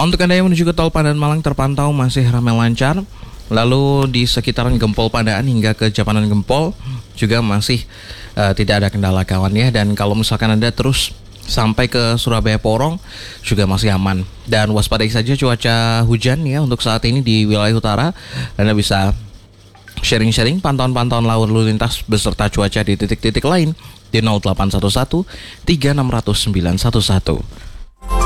Untuk Anda yang menuju ke tol Pandaan Malang terpantau masih ramai lancar. Lalu di sekitaran Gempol Pandaan hingga ke Japanan Gempol juga masih tidak ada kendala kawan ya. Dan kalau misalkan Anda terus sampai ke Surabaya Porong juga masih aman. Dan waspadai saja cuaca hujan ya untuk saat ini di wilayah utara. Anda bisa sharing-sharing pantauan-pantauan lalu lintas beserta cuaca di titik-titik lain di 0811 3600 911.